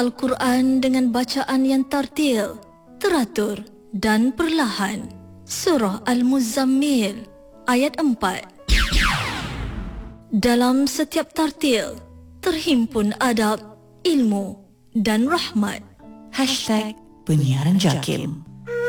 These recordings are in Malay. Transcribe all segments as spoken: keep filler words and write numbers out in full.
Al-Quran dengan bacaan yang tartil, teratur dan perlahan. Surah Al-Muzammil ayat empat. Dalam setiap tartil terhimpun adab, ilmu dan rahmat. Hashtag Penyiaran Jakim.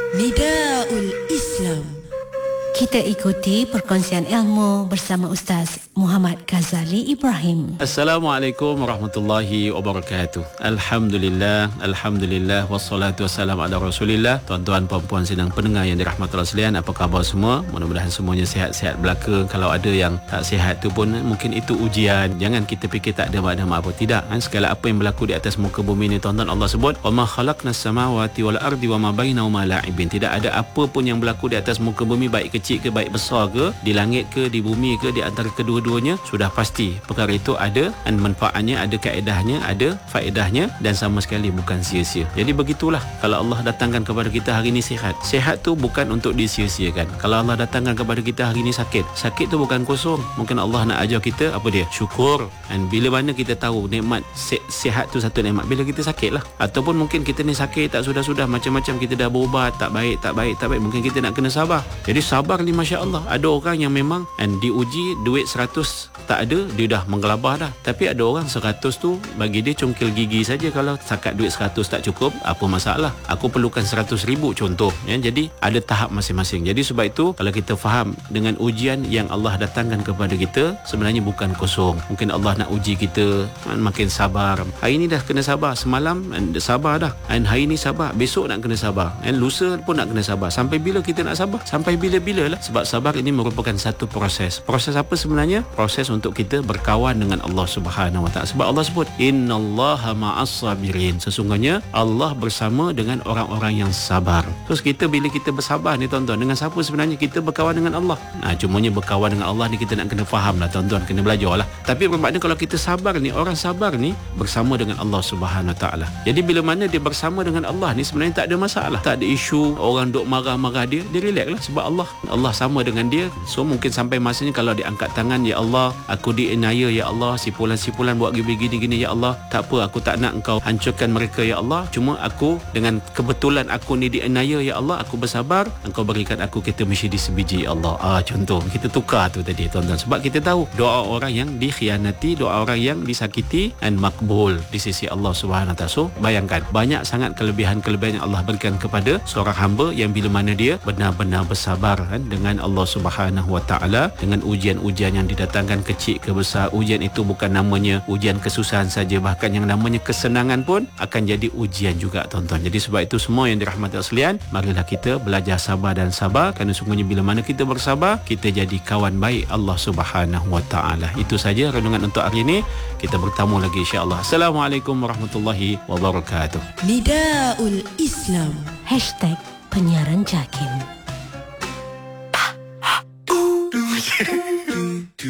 Nidaul Islam. Kita ikuti perkongsian ilmu bersama Ustaz Muhammad Ghazali Ibrahim. Assalamualaikum warahmatullahi wabarakatuh. Alhamdulillah, Alhamdulillah, wassalatu wassalamu ala rasulillah. Tuan-tuan, puan-puan sedang pendengar yang dirahmati Allah sekalian, apa khabar semua? Mudah-mudahan semuanya sihat-sihat belaka. Kalau ada yang tak sihat tu pun mungkin itu ujian. Jangan kita fikir tak ada makna apa. Tidak, kan? Segala apa yang berlaku di atas muka bumi ni, tuan-tuan, Allah sebut, "Wa ma khalaqnas samawati wal ardi wa ma bainahuma la'ibin." Tidak ada apa pun yang berlaku di atas muka bumi, baik kecil ke baik besar ke, di langit ke, di bumi ke, di antara kedua-duanya, sudah pasti perkara itu ada dan manfaatnya, ada kaedahnya, ada faedahnya, dan sama sekali bukan sia-sia. Jadi begitulah, kalau Allah datangkan kepada kita hari ini sihat, sihat tu bukan untuk disia-siakan. Kalau Allah datangkan kepada kita hari ini sakit, sakit tu bukan kosong. Mungkin Allah nak ajar kita apa dia? Syukur. Dan bila mana kita tahu nikmat se- sihat tu satu nikmat, bila kita sakit lah. Ataupun mungkin kita ni sakit tak sudah-sudah, macam-macam kita dah berubat, tak baik, tak baik, tak baik, mungkin kita nak kena sabar. Jadi sabar ni Masya Allah. Ada orang yang memang and diuji duit seratus tak ada, dia dah menggelabah dah. Tapi ada orang seratus tu bagi dia cungkil gigi saja. Kalau sakat duit seratus tak cukup, apa masalah? Aku perlukan seratus ribu contoh. Ya, jadi ada tahap masing-masing. Jadi sebab itu kalau kita faham dengan ujian yang Allah datangkan kepada kita, sebenarnya bukan kosong. Mungkin Allah nak uji kita makin sabar. Hari ni dah kena sabar, semalam sabar dah, dan hari ni sabar, besok nak kena sabar, dan lusa pun nak kena sabar. Sampai bila kita nak sabar? Sampai bila-bila lah. Sebab sabar ini merupakan satu proses. Proses apa sebenarnya? Proses untuk kita berkawan dengan Allah Subhanahu Wa Taala. Sebab Allah sebut, "Innallaha ma'as sabirin." Sesungguhnya Allah bersama dengan orang-orang yang sabar. Terus kita bila kita bersabar ni, tuan-tuan, dengan siapa sebenarnya kita berkawan dengan Allah? Nah, cumanya berkawan dengan Allah ni kita nak kena faham lah, tuan-tuan, kena belajar lah. Tapi bermakna kalau kita sabar ni, orang sabar ni bersama dengan Allah Subhanahu Wa Taala. Jadi bila mana dia bersama dengan Allah ni, sebenarnya tak ada masalah, tak ada isu orang duk marah-marah dia, dia relax lah. Sebab Allah Allah sama dengan dia. So mungkin sampai masanya kalau dia angkat tangan, "Ya Allah, aku dianiaya, Ya Allah, sipulan-sipulan buat gini-gini, Ya Allah, tak apa, aku tak nak engkau hancurkan mereka, Ya Allah, cuma aku dengan kebetulan aku ni dianiaya, Ya Allah, aku bersabar, engkau berikan aku kereta Mercedes sebiji, Ya Allah." Ah, contoh kita tukar tu tadi, tuan-tuan. Sebab kita tahu doa orang yang dikhianati, doa orang yang disakiti dan makbul di sisi Allah Subhanahu Wa Taala. So bayangkan, banyak sangat kelebihan-kelebihan yang Allah berikan kepada seorang hamba yang bila mana dia benar-benar bersabar kan, dengan Allah Subhanahu Wa Taala, dengan ujian-ujian yang didatangkan kecil ke besar. Ujian itu bukan namanya ujian kesusahan saja, bahkan yang namanya kesenangan pun akan jadi ujian juga, tuan-tuan. Jadi sebab itu semua yang dirahmati Allah sekalian, marilah kita belajar sabar dan sabar, kerana sungguhnya bila mana kita bersabar, kita jadi kawan baik Allah Subhanahu Wa Taala. Itu saja renungan untuk hari ini. Kita bertemu lagi insya-Allah. Assalamualaikum warahmatullahi wabarakatuh. Nidaul Islam. Hashtag Penyiaran Jakim.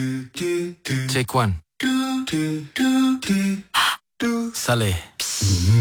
Take one. Saleh.